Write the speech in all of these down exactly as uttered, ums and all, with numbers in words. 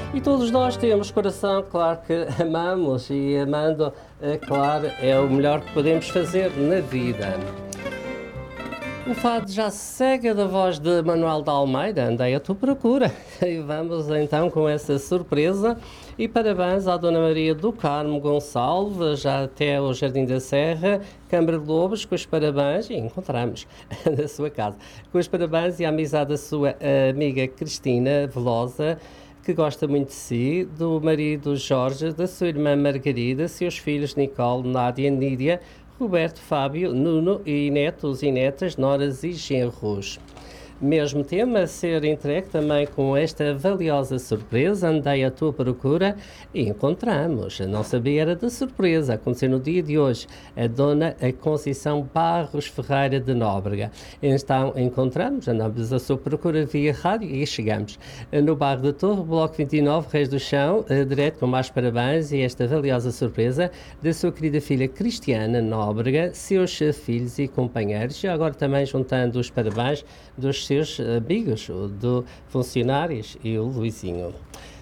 E todos nós temos coração, claro que amamos e amando, é claro, é o melhor que podemos fazer na vida. O fado já segue da voz de Manuel de Almeida, andei à tua procura. E vamos então com essa surpresa. E parabéns à Dona Maria do Carmo Gonçalves, já até ao Jardim da Serra, Câmara de Lobos, com os parabéns, e encontramos na sua casa, com os parabéns e a amizade da sua amiga Cristina Velosa, que gosta muito de si, do marido Jorge, da sua irmã Margarida, seus filhos Nicole, Nádia, Nídia, Roberto, Fábio, Nuno e netos e netas, noras e genros. Mesmo tema a ser entregue também com esta valiosa surpresa, andei à tua procura e encontramos. Não sabia, era de surpresa, aconteceu no dia de hoje, a Dona Conceição Barros Ferreira de Nóbrega. Então encontramos, andamos à sua procura via rádio e chegamos no bairro da Torre, bloco vinte e nove, Reis do Chão, direto com mais parabéns e esta valiosa surpresa da sua querida filha Cristiana Nóbrega, seus filhos e companheiros, e agora também juntando os parabéns dos seus amigos, do funcionários e o Luizinho.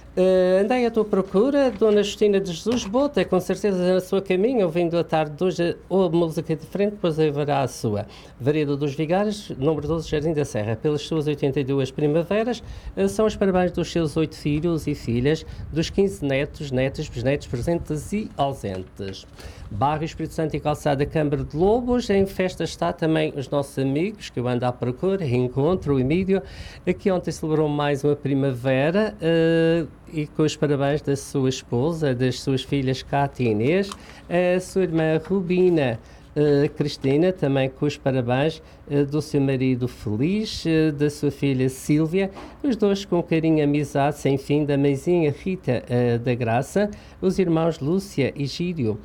Uh, andei à tua procura, Dona Justina de Jesus Bota, com certeza na sua caminho, ouvindo a tarde de hoje ou música diferente, depois haverá a sua. Vareda dos Vigários, número doze, Jardim da Serra, pelas suas oitenta e duas primaveras, uh, são os parabéns dos seus oito filhos e filhas, dos quinze netos, netas, bisnetos, presentes e ausentes. Bairro Espírito Santo e Calçada Câmara de Lobos, em festa está também os nossos amigos, que eu ando à procura, encontro o Emílio, que ontem celebrou mais uma primavera, uh, e com os parabéns da sua esposa, das suas filhas Cátia e Inês, a sua irmã Rubina, uh, Cristina, também com os parabéns uh, do seu marido Feliz, uh, da sua filha Sílvia, os dois com carinho e amizade sem fim, da mãezinha Rita uh, da Graça, os irmãos Lúcia e Gírio,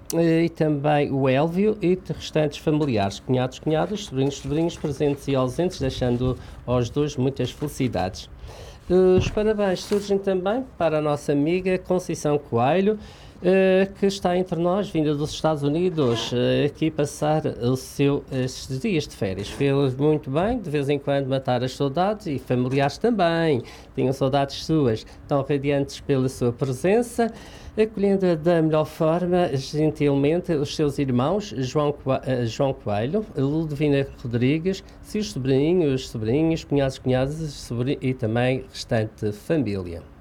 e também o Élvio e restantes familiares, cunhados, cunhadas, sobrinhos, sobrinhos, presentes e ausentes, deixando aos dois muitas felicidades. Os parabéns surgem também para a nossa amiga Conceição Coelho, que está entre nós, vinda dos Estados Unidos, aqui passar o seu, estes dias de férias. Fez muito bem, de vez em quando matar as saudades, e familiares também, tinham saudades suas, tão radiantes pela sua presença, acolhendo da melhor forma, gentilmente, os seus irmãos, João, Coelho, João Coelho, Ludovina Rodrigues, seus sobrinhos, sobrinhos, cunhados, cunhadas, sobrinhos, e também restante família.